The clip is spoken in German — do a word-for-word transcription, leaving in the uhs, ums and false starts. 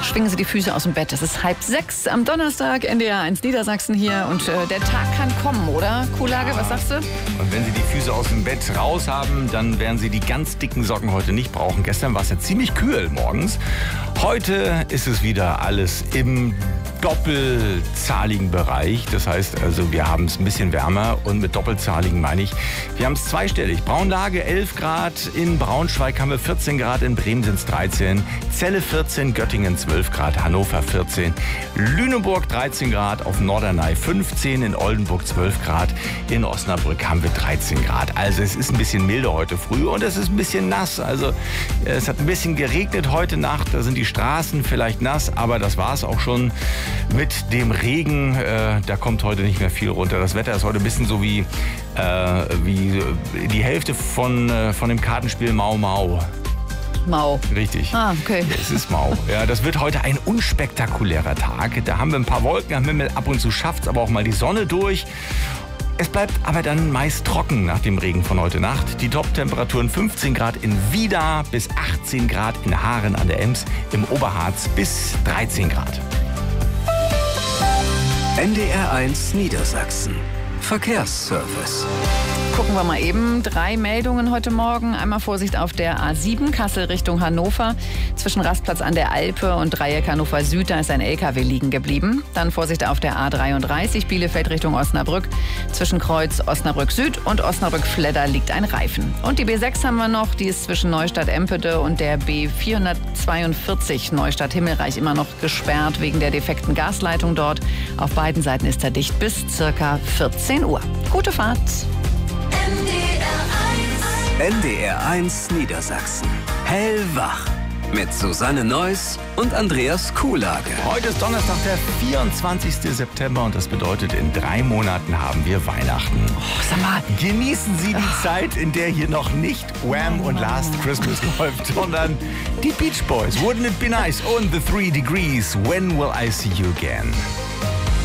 Schwingen Sie die Füße aus dem Bett. Es ist halb sechs am Donnerstag, N D R eins Niedersachsen hier. Und äh, der Tag kann kommen, oder? Kuhlage, was sagst du? Und wenn Sie die Füße aus dem Bett raus haben, dann werden Sie die ganz dicken Socken heute nicht brauchen. Gestern war es ja ziemlich kühl morgens. Heute ist es wieder alles im doppelzahligen Bereich. Das heißt also, wir haben es ein bisschen wärmer und mit doppelzahligen meine ich, wir haben es zweistellig. Braunlage elf Grad, in Braunschweig haben wir vierzehn Grad, in Bremen sind es dreizehn, Celle vierzehn, Göttingen zwölf Grad, Hannover vierzehn, Lüneburg dreizehn Grad, auf Norderney fünfzehn, in Oldenburg zwölf Grad, in Osnabrück haben wir dreizehn Grad. Also es ist ein bisschen milder heute früh und es ist ein bisschen nass. Also es hat ein bisschen geregnet heute Nacht, da sind die Straßen vielleicht nass, aber das war es auch schon mit dem Regen. Äh, da kommt heute nicht mehr viel runter. Das Wetter ist heute ein bisschen so wie, äh, wie die Hälfte von, äh, von dem Kartenspiel Mau Mau. Mau. Richtig. Ah, okay. Es ist Mau. Ja, das wird heute ein unspektakulärer Tag. Da haben wir ein paar Wolken am Himmel. Ab und zu schafft es aber auch mal die Sonne durch. Es bleibt aber dann meist trocken nach dem Regen von heute Nacht. Die Top-Temperaturen fünfzehn Grad in Wieda bis achtzehn Grad in Haaren an der Ems, im Oberharz bis dreizehn Grad. N D R eins Niedersachsen. Verkehrsservice. Gucken wir mal eben. Drei Meldungen heute Morgen. Einmal Vorsicht auf der A sieben, Kassel Richtung Hannover. Zwischen Rastplatz an der Alpe und Dreieck Hannover Süd, da ist ein L K W liegen geblieben. Dann Vorsicht auf der A dreiunddreißig, Bielefeld Richtung Osnabrück. Zwischen Kreuz Osnabrück Süd und Osnabrück Fledder liegt ein Reifen. Und die B sechs haben wir noch. Die ist zwischen Neustadt-Empede und der B vierhundertzweiundvierzig Neustadt-Himmelreich immer noch gesperrt wegen der defekten Gasleitung dort. Auf beiden Seiten ist er dicht bis circa vierzehn Uhr. Gute Fahrt. N D R eins Niedersachsen. Hellwach. Mit Susanne Neuss und Andreas Kuhlage. Heute ist Donnerstag, der vierundzwanzigste September und das bedeutet, in drei Monaten haben wir Weihnachten. Oh, sag mal. Genießen Sie die Zeit, in der hier noch nicht Wham und Last Christmas läuft, sondern die Beach Boys. Wouldn't it be nice? Und The Three Degrees. When will I see you again?